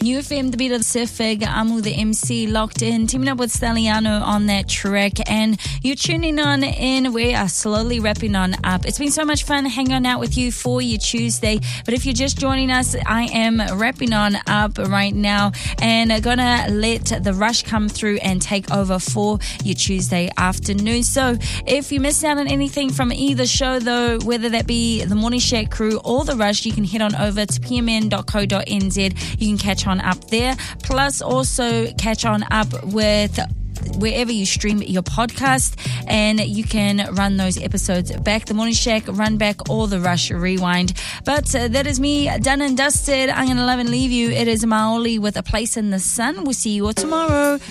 UFM, the beat of the Pacific, Amu the MC, locked in, teaming up with Steliano on that track, and you're tuning on in. We are slowly wrapping on up. It's been so much fun hanging out with you for your Tuesday, but if you're just joining us, I am wrapping on up right now and gonna let the rush come through and take over for your Tuesday afternoon. So if you missed out on anything from either show though, whether that be the Morning Shack crew or the rush, you can head on over to pmn.co.nz. You can catch on up there, plus also catch on up with wherever you stream your podcast, and you can run those episodes back, the Morning Shack run back or the Rush rewind. But that is me done and dusted. I'm gonna love and leave you. It is Maoli with A Place in the Sun. We'll see you all tomorrow.